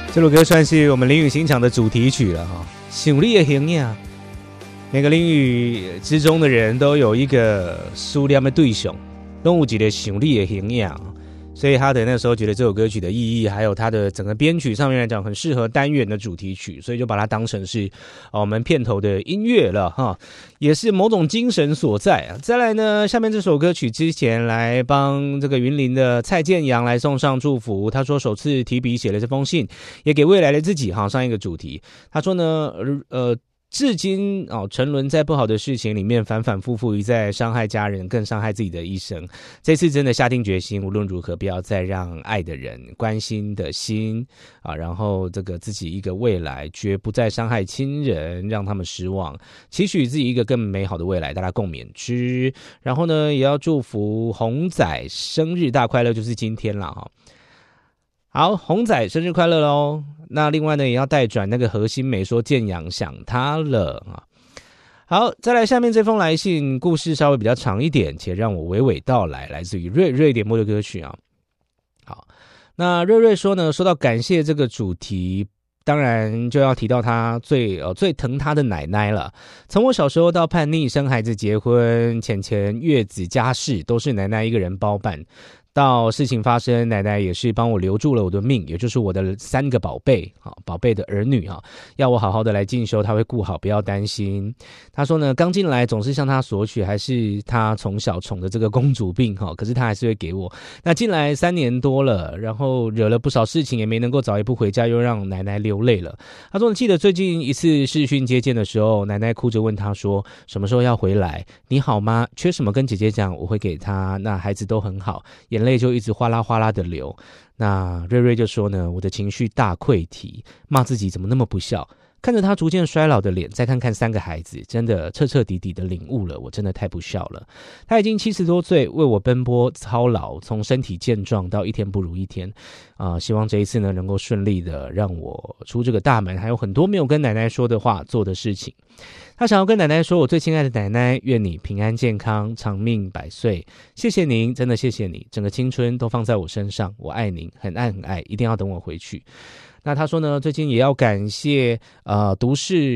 这首歌算是我们淋雨新场的主题曲了哈。想你的形影，每个淋雨之中的人都有一个思念的对象，都有一个想你的形影。所以哈德那时候觉得这首歌曲的意义，还有它的整个编曲上面来讲，很适合单元的主题曲，所以就把它当成是我们片头的音乐了哈，也是某种精神所在啊。再来呢，下面这首歌曲之前来帮这个云林的蔡健阳来送上祝福，他说首次提笔写了这封信，也给未来的自己哈上一个主题。他说呢，至今沉沦在不好的事情里面，反反复复一再伤害家人，更伤害自己的一生。这次真的下定决心，无论如何不要再让爱的人、关心的心然后这个自己一个未来，绝不再伤害亲人，让他们失望，期许自己一个更美好的未来，大家共勉之。然后呢，也要祝福洪仔生日大快乐，就是今天啦哈。好，洪仔生日快乐咯。那另外呢，也要代转那个何心梅说建阳想他了啊。好，再来下面这封来信，故事稍微比较长一点，且让我娓娓道来，来自于瑞瑞点播的歌曲啊。好，那瑞瑞说呢，说到感谢这个主题，当然就要提到他最疼他的奶奶了。从我小时候到叛逆、生孩子、结婚、钱月子、家事，都是奶奶一个人包办。到事情发生，奶奶也是帮我留住了我的命，也就是我的3个宝贝宝贝的儿女要我好好的来进修，他会顾好，不要担心。他说呢，刚进来总是向他索取，还是他从小宠的这个公主病可是他还是会给我。那进来3年多了，然后惹了不少事情，也没能够早一步回家，又让奶奶流泪了。他说记得最近一次视讯接见的时候，奶奶哭着问他说什么时候要回来，你好吗？缺什么跟姐姐讲，我会给他。那孩子都很好，眼泪就一直哗啦哗啦的流。那瑞瑞就说呢，我的情绪大溃堤，骂自己怎么那么不孝。看着他逐渐衰老的脸，再看看3个孩子，真的彻彻底底的领悟了，我真的太不孝了。他已经70多岁，为我奔波操劳，从身体健壮到一天不如一天希望这一次呢能够顺利的让我出这个大门，还有很多没有跟奶奶说的话，做的事情。他想要跟奶奶说，我最亲爱的奶奶，愿你平安健康，长命100岁。谢谢您，真的谢谢你，整个青春都放在我身上，我爱您，很爱很爱，一定要等我回去。那他说呢，最近也要感谢懂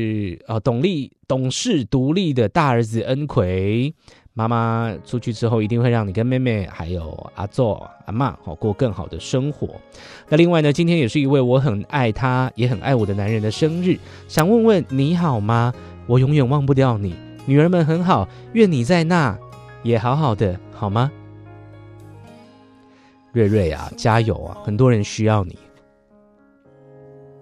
事独立的大儿子恩奎。妈妈出去之后，一定会让你跟妹妹还有阿祖阿嬷过更好的生活。那另外呢，今天也是一位我很爱他也很爱我的男人的生日，想问问你好吗？我永远忘不掉你，女儿们很好，愿你在那也好好的，好吗？瑞瑞啊，加油啊，很多人需要你。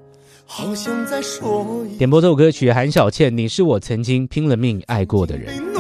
好像在说点播这首歌曲，韩小倩，你是我曾经拼了命爱过的人。